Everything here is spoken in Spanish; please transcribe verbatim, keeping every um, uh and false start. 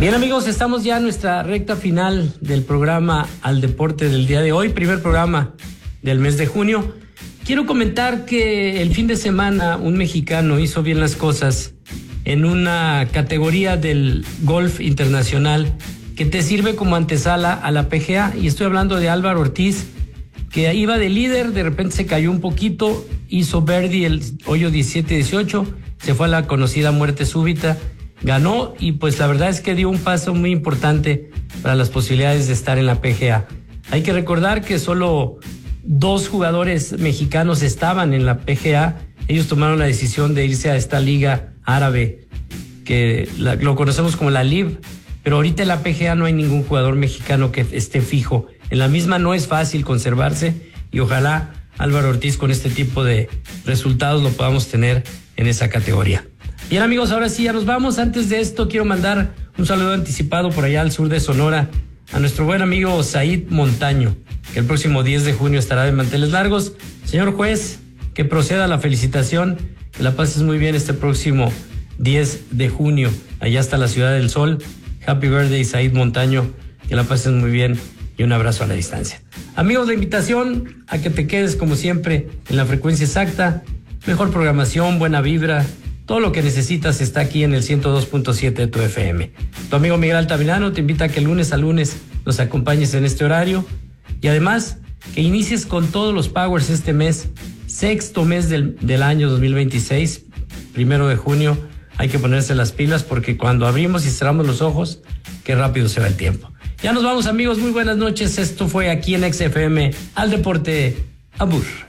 Bien, amigos, estamos ya en nuestra recta final del programa Al Deporte del día de hoy, primer programa del mes de junio. Quiero comentar que el fin de semana un mexicano hizo bien las cosas en una categoría del golf internacional que te sirve como antesala a la P G A, y estoy hablando de Álvaro Ortiz, que iba de líder, de repente se cayó un poquito, hizo birdie el hoyo diecisiete dieciocho, se fue a la conocida muerte súbita, ganó y pues la verdad es que dio un paso muy importante para las posibilidades de estar en la P G A. Hay que recordar que solo dos jugadores mexicanos estaban en la P G A. Ellos tomaron la decisión de irse a esta liga árabe que la, lo conocemos como la L I V, pero ahorita en la P G A no hay ningún jugador mexicano que esté fijo. En la misma no es fácil conservarse y ojalá Álvaro Ortiz con este tipo de resultados lo podamos tener en esa categoría. Bien, amigos, ahora sí ya nos vamos. Antes de esto quiero mandar un saludo anticipado por allá al sur de Sonora a nuestro buen amigo Said Montaño, que el próximo diez de junio estará de manteles largos. Señor juez, que proceda la felicitación, que la pases muy bien este próximo diez de junio, allá hasta la Ciudad del Sol. Happy birthday, Said Montaño, que la pases muy bien y un abrazo a la distancia. Amigos, la invitación a que te quedes como siempre en la frecuencia exacta, mejor programación, buena vibra, todo lo que necesitas está aquí en el ciento dos punto siete de tu F M. Tu amigo Miguel Altamirano te invita a que lunes a lunes nos acompañes en este horario y además que inicies con todos los powers este mes, sexto mes del, del año dos mil veintiséis, primero de junio. Hay que ponerse las pilas porque cuando abrimos y cerramos los ojos, qué rápido se va el tiempo. Ya nos vamos, amigos, muy buenas noches. Esto fue aquí en X F M Al Deporte Abur.